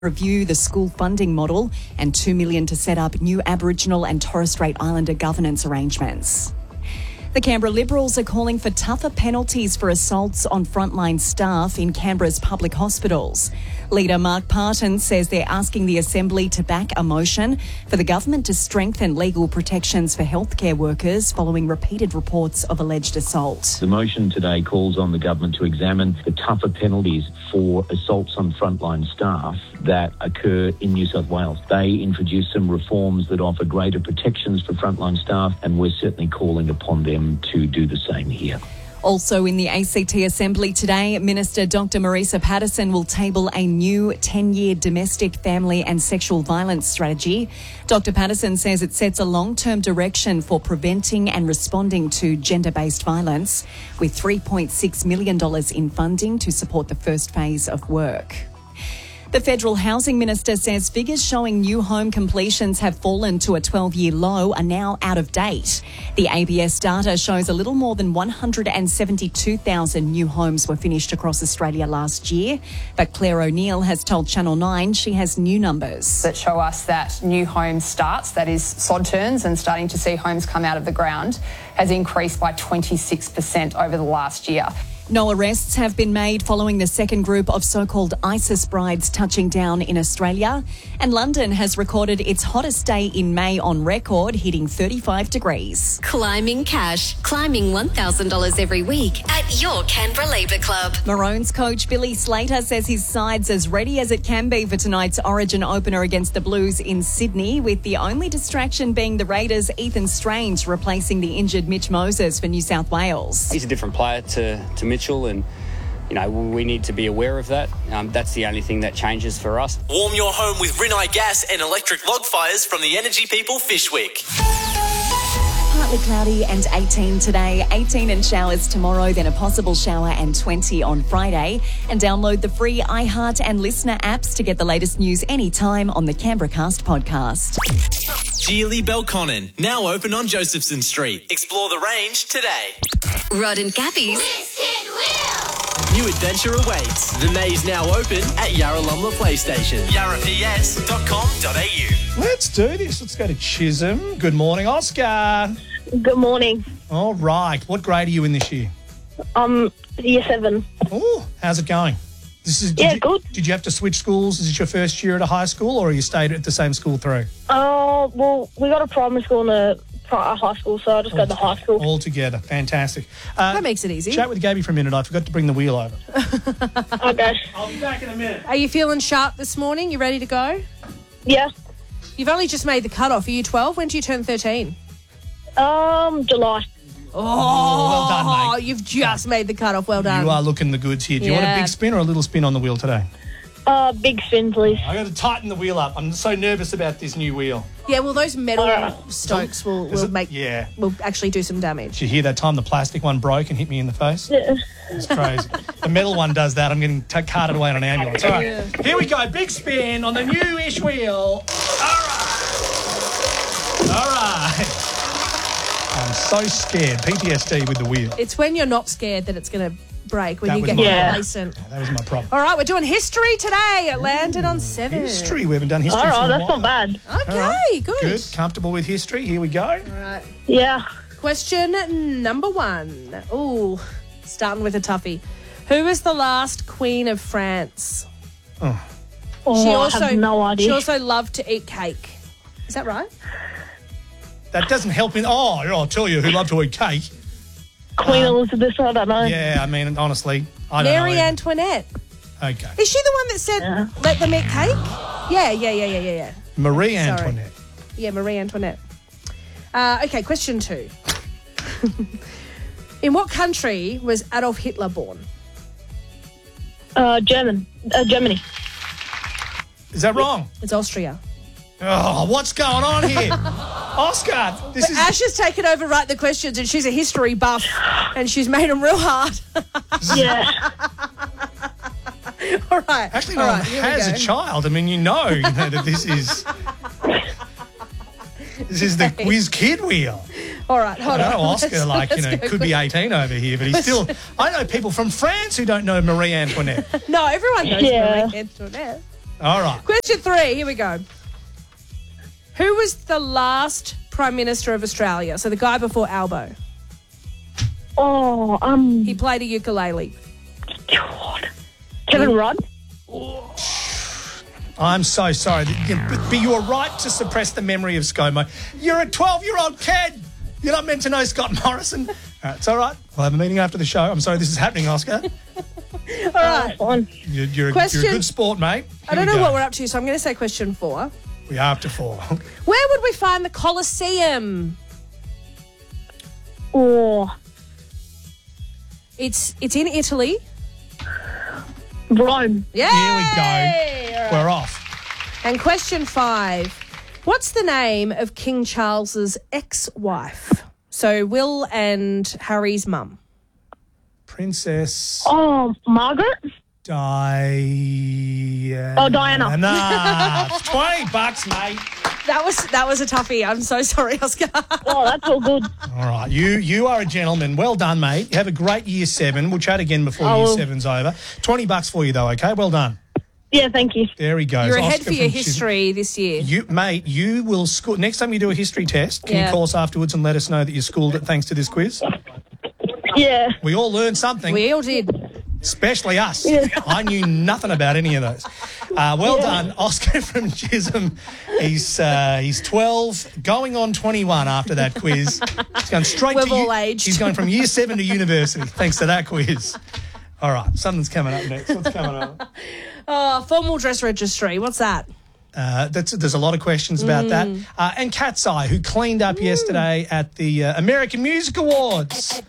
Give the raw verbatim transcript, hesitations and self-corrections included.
review the school funding model and two million dollars to set up new Aboriginal and Torres Strait Islander governance arrangements. The Canberra Liberals are calling for tougher penalties for assaults on frontline staff in Canberra's public hospitals. Leader Mark Parton says they're asking the Assembly to back a motion for the government to strengthen legal protections for healthcare workers following repeated reports of alleged assault. The motion today calls on the government to examine the tougher penalties for assaults on frontline staff that occur in New South Wales. They introduced some reforms that offer greater protections for frontline staff, and we're certainly calling upon them to do the same here. Also in the A C T Assembly today, Minister Doctor Marisa Patterson will table a new ten-year domestic, family and sexual violence strategy. Doctor Patterson says it sets a long-term direction for preventing and responding to gender-based violence, with three point six million dollars in funding to support the first phase of work. The Federal Housing Minister says figures showing new home completions have fallen to a twelve-year low are now out of date. The A B S data shows a little more than one hundred seventy-two thousand new homes were finished across Australia last year. But Claire O'Neill has told Channel nine she has new numbers that show us that new home starts, that is sod turns and starting to see homes come out of the ground, has increased by twenty-six percent over the last year. No arrests have been made following the second group of so-called ISIS brides touching down in Australia. And London has recorded its hottest day in May on record, hitting thirty-five degrees. Climbing cash. Climbing one thousand dollars every week at your Canberra Labour Club. Maroons coach Billy Slater says his side's as ready as it can be for tonight's Origin opener against the Blues in Sydney, with the only distraction being the Raiders' Ethan Strange replacing the injured Mitch Moses for New South Wales. He's a different player to, to Mitch. And, you know, we need to be aware of that. Um, that's the only thing that changes for us. Warm your home with Rinnai Gas and electric log fires from the Energy People Fishwick. Partly cloudy and eighteen today, eighteen and showers tomorrow, then a possible shower and twenty on Friday. And download the free iHeart and Listener apps to get the latest news anytime on the Canberra Cast podcast. Geely Belconnen, now open on Josephson Street. Explore the range today. Rod and Gabby's New adventure awaits. The maze now open at Yarralumla PlayStation. yarra p s dot com dot a u. Let's do this. Let's go to Chisholm. Good morning, Oscar. Good morning. All right. What grade are you in this year? Um, year seven. Oh, how's it going? This is did Yeah, you, good. Did you have to switch schools? Is it your first year at a high school, or you stayed at the same school through? Oh, well, we got a primary school and a, pri- a high school, so I just go to high school. All together. Fantastic. Uh, That makes it easy. Chat with Gabby for a minute. I forgot to bring the wheel over. Okay. I'll be back in a minute. Are you feeling sharp this morning? You ready to go? Yeah. You've only just made the cut-off. Are you twelve? When do you turn thirteen? Um, July. Oh, well done, mate. You've just made the cut-off. Well done. You are looking the goods here. Do you want a Yeah. big spin or a little spin on the wheel today? Uh, big spin, please. I got to tighten the wheel up. I'm so nervous about this new wheel. Yeah, well, those metal Alright. stokes will, Is will it? make Yeah. will actually do some damage. Did you hear that time the plastic one broke and hit me in the face? Yeah. It's crazy. The metal one does that. I'm getting t- carted away on an ambulance. All right, here we go. Big spin on the new-ish wheel. All right. All right. I'm so scared. P T S D with the wheel. It's when you're not scared that it's going to break, when That you was get my- Yeah. complacent. That was my problem. All right, we're doing history today. It landed on seven. History. We haven't done history All for right, a that's while. not bad. Okay, All right. good. Good. Comfortable with history. Here we go. All right. Yeah. Question number one. Ooh, starting with a toughie. Who was the last queen of France? Oh, She I also have no idea. She also loved to eat cake. Is that right? That doesn't help in... Oh, I'll tell you who loved to eat cake. Queen Elizabeth, I don't know. Yeah, I mean, honestly, I don't Mary know. Antoinette. Okay. Is she the one that said, Yeah. let them eat cake? Yeah, yeah, yeah, yeah, yeah, yeah. Marie Sorry. Antoinette. Yeah, Marie Antoinette. Uh, okay, question two. In what country was Adolf Hitler born? Uh, German. Uh, Germany. Is that wrong? It's Austria. Oh, what's going on here? Oscar, this is... Ash has taken over write the questions, and she's a history buff, and she's made them real hard. Yeah. All right. Actually, all no right, one here we has go. a child. I mean, you know, you know that this is... This is the whiz kid wheel. All right, hold I on. know Oscar, Let's- like, you let's know, go could be eighteen over here, but he's still... I know people from France who don't know Marie Antoinette. No, everyone knows Yeah. Marie Antoinette. All right. Question three. Here we go. Who was the last Prime Minister of Australia? So the guy before Albo. Oh, um, He played a ukulele. God. Kevin Rudd. I'm so sorry. But you were right to suppress the memory of ScoMo. You're a twelve-year-old kid. You're not meant to know Scott Morrison. All right, it's all right. We'll have a meeting after the show. I'm sorry this is happening, Oscar. All right. Fine. You're, you're, a, Question- you're a good sport, mate. Here I don't we know go. what we're up to, so I'm going to say question four. We are up to four. Where would we find the Colosseum? Oh, It's it's in Italy. Rome. Yay! Here we go. All right. We're off. And question five. What's the name of King Charles's ex-wife? So Will and Harry's mum. Princess Oh, Margaret. Diana. Oh, Diana. Nah, twenty bucks, mate. That was that was a toughie. I'm so sorry, Oscar. Oh, that's all good. All right, you you are a gentleman. Well done, mate. Have a great year seven. We'll chat again before I year will. seven's over. Twenty bucks for you though. Okay, well done. Yeah, thank you. There he goes. You're ahead Oscar for your from Chisholm. history this year. You, mate, you will score. Next time you do a history test, can Yeah. you call us afterwards and let us know that you schooled it thanks to this quiz? Yeah. We all learned something, We all did. especially us. Yeah. I knew nothing about any of those. Uh, well done, Oscar from Chisholm. He's uh, he's twelve, going on twenty-one after that quiz. He's going straight We've to all u- aged. He's going from year seven to university thanks to that quiz. All right, something's coming up next. What's coming up? Oh, formal dress registry. What's that? Uh, that's, there's a lot of questions about that. Uh, and Cat's Eye, who cleaned up yesterday at the uh, American Music Awards.